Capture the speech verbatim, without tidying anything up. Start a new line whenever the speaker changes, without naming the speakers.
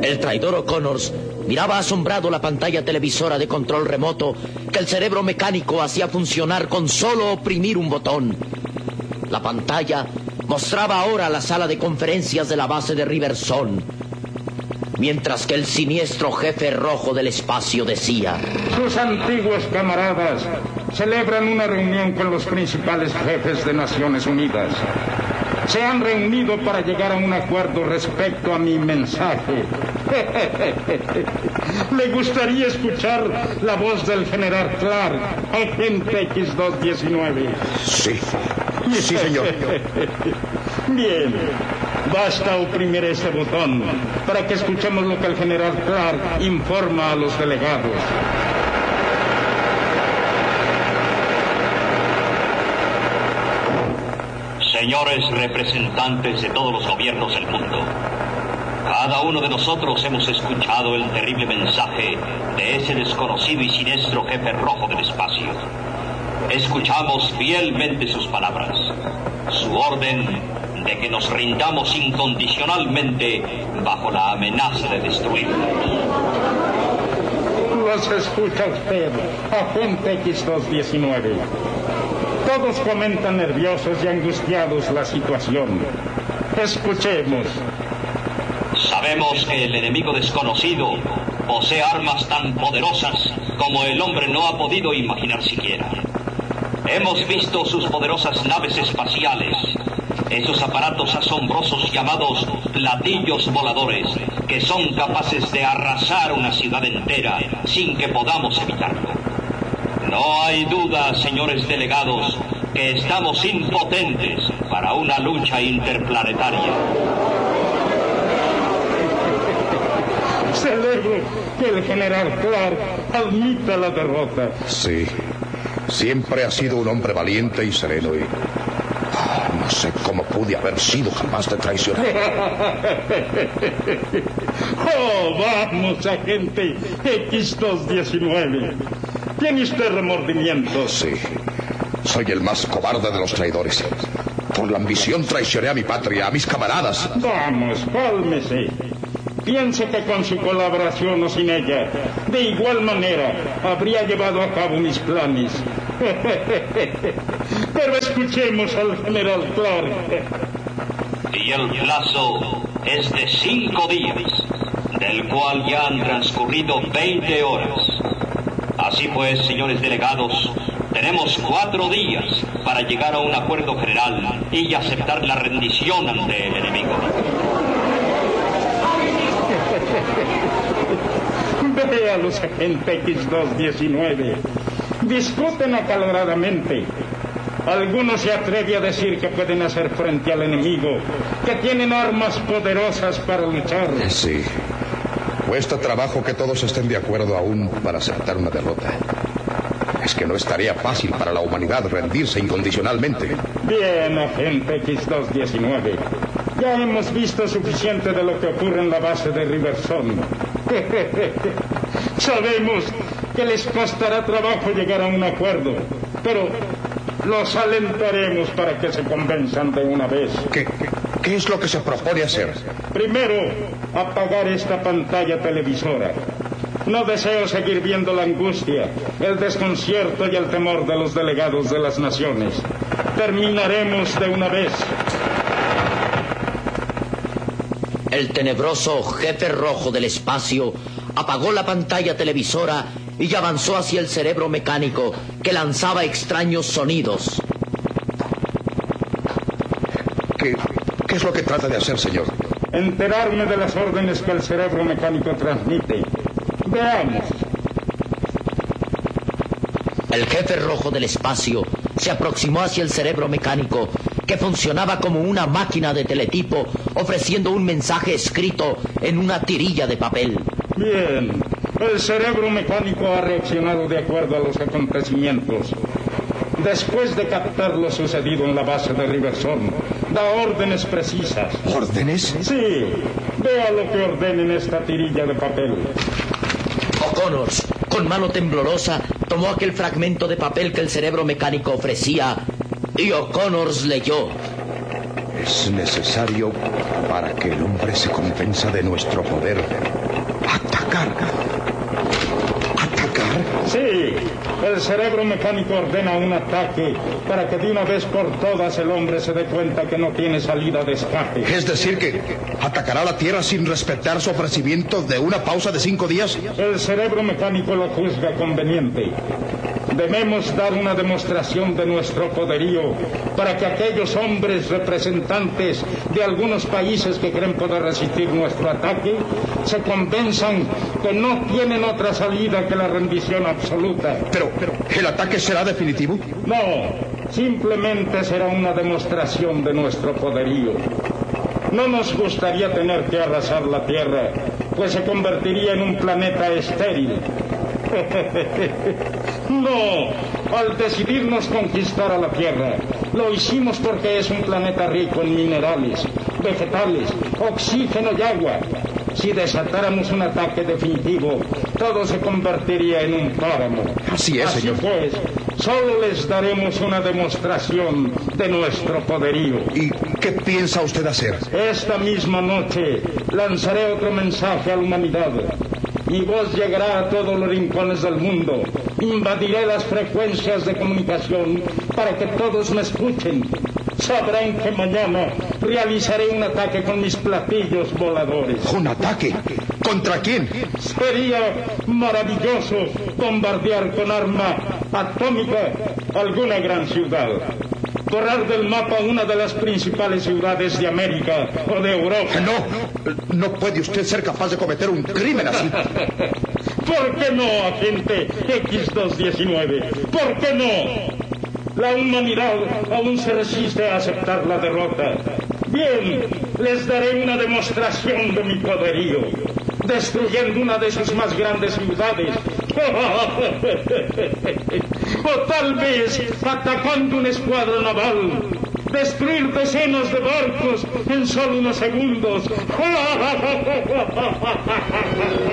El traidor O'Connors miraba asombrado la pantalla televisora de control remoto que el cerebro mecánico hacía funcionar con solo oprimir un botón. La pantalla mostraba ahora la sala de conferencias de la base de Riverson, mientras que el siniestro jefe rojo del espacio decía:
sus antiguos camaradas celebran una reunión con los principales jefes de Naciones Unidas. Se han reunido para llegar a un acuerdo respecto a mi mensaje. ¿Le gustaría escuchar la voz del general Clark, agente equis dos diecinueve?
Sí, sí, señor.
Bien, basta oprimir ese botón para que escuchemos lo que el general Clark informa a los delegados.
Señores representantes de todos los gobiernos del mundo, cada uno de nosotros hemos escuchado el terrible mensaje de ese desconocido y siniestro jefe rojo del espacio. Escuchamos fielmente sus palabras, su orden de que nos rindamos incondicionalmente bajo la amenaza de destruirnos.
Los escucha usted, agente equis dos diecinueve. Todos comentan nerviosos y angustiados la situación. Escuchemos.
Sabemos que el enemigo desconocido posee armas tan poderosas como el hombre no ha podido imaginar siquiera. Hemos visto sus poderosas naves espaciales, esos aparatos asombrosos llamados platillos voladores, que son capaces de arrasar una ciudad entera sin que podamos evitarlo. No hay duda, señores delegados, que estamos impotentes para una lucha interplanetaria.
Celebro que el general Clark admita la derrota.
Sí, siempre ha sido un hombre valiente y sereno y... no sé cómo pude haber sido capaz de traicionar.
Oh, vamos, agente equis dos diecinueve. ¿Tiene usted remordimiento?
Sí, soy el más cobarde de los traidores. Por la ambición traicioné a mi patria, a mis camaradas.
Vamos, cálmese. Piense que con su colaboración o sin ella, de igual manera, habría llevado a cabo mis planes. Pero escuchemos al general Clark.
Y el plazo es de cinco días, del cual ya han transcurrido veinte horas. Así pues, señores delegados, tenemos cuatro días para llegar a un acuerdo general y aceptar la rendición ante el enemigo.
Véalos, agente equis dos diecinueve. Discuten acaloradamente. Algunos se atreven a decir que pueden hacer frente al enemigo, que tienen armas poderosas para luchar.
Sí. Cuesta trabajo que todos estén de acuerdo aún para aceptar una derrota. Es que no estaría fácil para la humanidad rendirse incondicionalmente.
Bien, agente equis dos diecinueve. Ya hemos visto suficiente de lo que ocurre en la base de Riverson. Sabemos que les costará trabajo llegar a un acuerdo, pero los alentaremos para que se convenzan de una vez.
¿Qué, qué es lo que se propone hacer?
Primero, apagar esta pantalla televisora. No deseo seguir viendo la angustia, el desconcierto y el temor de los delegados de las naciones. Terminaremos de una vez.
El tenebroso jefe rojo del espacio apagó la pantalla televisora y avanzó hacia el cerebro mecánico, que lanzaba extraños sonidos.
¿Qué, qué es lo que trata de hacer, señor?
Enterarme de las órdenes que el cerebro mecánico transmite. Veamos.
El jefe rojo del espacio se aproximó hacia el cerebro mecánico, que funcionaba como una máquina de teletipo, ofreciendo un mensaje escrito en una tirilla de papel.
Bien, el cerebro mecánico ha reaccionado de acuerdo a los acontecimientos. Después de captar lo sucedido en la base de Riverson, da órdenes precisas.
¿Órdenes?
Sí, vea lo que ordena en esta tirilla de papel.
O'Connors, con mano temblorosa, tomó aquel fragmento de papel que el cerebro mecánico ofrecía y O'Connors leyó:
Es necesario, para que el hombre se convenza de nuestro poder, atacar. ¿Atacar?
Sí, el cerebro mecánico ordena un ataque para que de una vez por todas el hombre se dé cuenta que no tiene salida de escape.
Es decir, que atacará la Tierra sin respetar su ofrecimiento de una pausa de cinco días.
El cerebro mecánico lo juzga conveniente. Debemos dar una demostración de nuestro poderío para que aquellos hombres representantes de algunos países que creen poder resistir nuestro ataque se convenzan que no tienen otra salida que la rendición absoluta.
Pero, pero, ¿el ataque será definitivo?
No, simplemente será una demostración de nuestro poderío. No nos gustaría tener que arrasar la Tierra, pues se convertiría en un planeta estéril. No, al decidirnos conquistar a la Tierra, lo hicimos porque es un planeta rico en minerales, vegetales, oxígeno y agua. Si desatáramos un ataque definitivo, todo se convertiría en un páramo.
Así es,
Así
señor.
pues, solo les daremos una demostración de nuestro poderío.
¿Y qué piensa usted hacer?
Esta misma noche lanzaré otro mensaje a la humanidad. Mi voz llegará a todos los rincones del mundo. Invadiré las frecuencias de comunicación para que todos me escuchen. Sabrán que mañana realizaré un ataque con mis platillos voladores.
¿Un ataque? ¿Contra quién?
Sería maravilloso bombardear con arma atómica alguna gran ciudad. Borrar del mapa una de las principales ciudades de América o de Europa.
No, no puede usted ser capaz de cometer un crimen así.
¿Por qué no, agente equis dos diecinueve? ¿Por qué no? La humanidad aún se resiste a aceptar la derrota. Bien, les daré una demostración de mi poderío, destruyendo una de sus más grandes ciudades. O tal vez atacando un escuadrón naval, destruir decenas de barcos en solo unos segundos.